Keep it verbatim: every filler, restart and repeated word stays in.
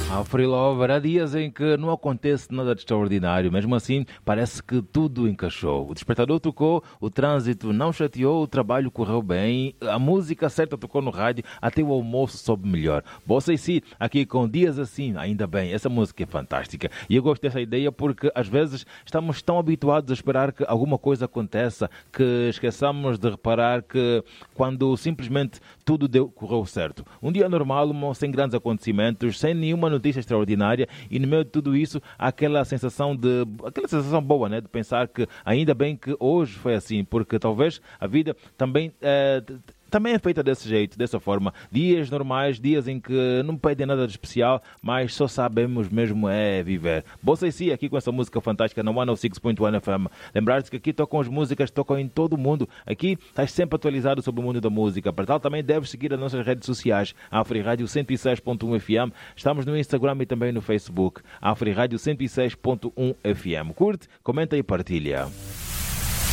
A Free Lover, há dias em que não acontece nada de extraordinário, mesmo assim parece que tudo encaixou. O despertador tocou, o trânsito não chateou, o trabalho correu bem, a música certa tocou no rádio, até o almoço soube melhor. Bossa e si, aqui com dias assim, ainda bem, essa música é fantástica. E eu gosto dessa ideia porque às vezes estamos tão habituados a esperar que alguma coisa aconteça que esqueçamos de reparar que quando simplesmente tudo deu, correu certo. Um dia normal, sem grandes acontecimentos, sem nenhuma notícia extraordinária, e no meio de tudo isso há aquela sensação de aquela sensação boa, né, de pensar que ainda bem que hoje foi assim, porque talvez a vida também é, também é feita desse jeito, dessa forma. Dias normais, dias em que não pedem nada de especial, mas só sabemos mesmo é viver. Bossa e si, aqui com essa música fantástica na cento e seis ponto um F M. Lembrar-te que aqui tocam as músicas, tocam em todo o mundo. Aqui estás sempre atualizado sobre o mundo da música. Para tal, também deves seguir as nossas redes sociais. A Free Rádio cento e seis ponto um F M. Estamos no Instagram e também no Facebook. A Free Rádio cento e seis ponto um F M. Curte, comenta e partilha.